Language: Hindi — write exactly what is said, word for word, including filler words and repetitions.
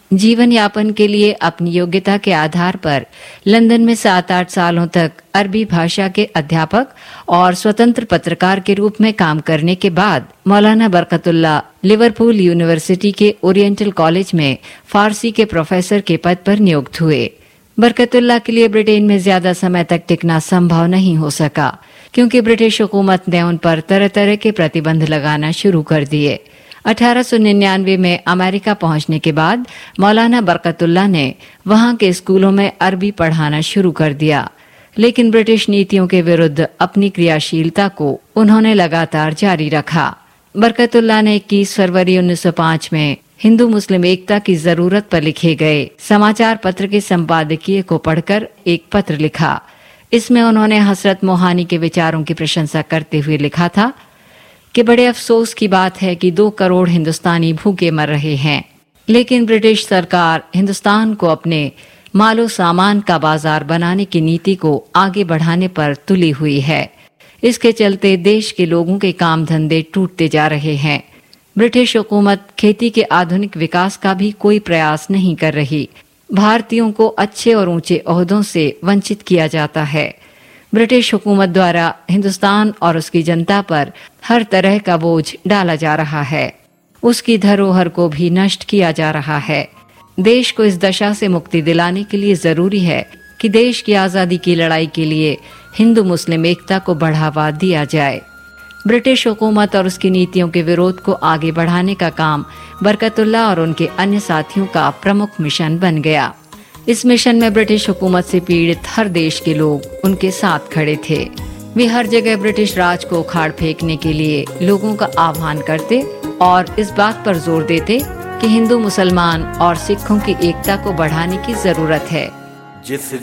जीवन यापन के लिए अपनी योग्यता के आधार पर लंदन में सात आठ सालों तक अरबी भाषा के अध्यापक और स्वतंत्र पत्रकार के रूप में काम करने के बाद मौलाना बरकतुल्लाह लिवरपूल यूनिवर्सिटी के ओरिएंटल कॉलेज में फारसी के प्रोफेसर के पद पर नियुक्त हुए। बरकतुल्लाह के लिए ब्रिटेन में ज्यादा समय तक टिकना संभव नहीं हो सका, क्योंकि ब्रिटिश हुकूमत ने उन पर तरह तरह के प्रतिबंध लगाना शुरू कर दिए। अठारह सौ निन्यानवे में अमेरिका पहुंचने के बाद मौलाना बरकतुल्लाह ने वहां के स्कूलों में अरबी पढ़ाना शुरू कर दिया, लेकिन ब्रिटिश नीतियों के विरुद्ध अपनी क्रियाशीलता को उन्होंने लगातार जारी रखा। बरकतुल्लाह ने इक्कीस फरवरी उन्नीस सौ पाँच में हिंदू मुस्लिम एकता की जरूरत पर लिखे गए समाचार पत्र के संपादकीय को पढ़कर एक पत्र लिखा। इसमें उन्होंने हजरत मोहानी के विचारों की प्रशंसा करते हुए लिखा था कि बड़े अफसोस की बात है कि दो करोड़ हिंदुस्तानी भूखे मर रहे हैं, लेकिन ब्रिटिश सरकार हिंदुस्तान को अपने मालो सामान का बाजार बनाने की नीति को आगे बढ़ाने पर तुली हुई है। इसके चलते देश के लोगों के काम धंधे टूटते जा रहे हैं। ब्रिटिश हुकूमत खेती के आधुनिक विकास का भी कोई प्रयास नहीं कर रही। भारतीयों को अच्छे और ऊंचे ओहदों से वंचित किया जाता है। ब्रिटिश हुकूमत द्वारा हिंदुस्तान और उसकी जनता पर हर तरह का बोझ डाला जा रहा है। उसकी धरोहर को भी नष्ट किया जा रहा है। देश को इस दशा से मुक्ति दिलाने के लिए जरूरी है कि देश की आजादी की लड़ाई के लिए हिंदू मुस्लिम एकता को बढ़ावा दिया जाए। ब्रिटिश हुकूमत और उसकी नीतियों के विरोध को आगे बढ़ाने का काम बरकतुल्लाह और उनके अन्य साथियों का प्रमुख मिशन बन गया। इस मिशन में ब्रिटिश हुकूमत से पीड़ित हर देश के लोग उनके साथ खड़े थे। वे हर जगह ब्रिटिश राज को उखाड़ फेंकने के लिए लोगों का आह्वान करते और इस बात पर जोर देते कि हिंदू मुसलमान और सिखों की एकता को बढ़ाने की जरूरत है। जिस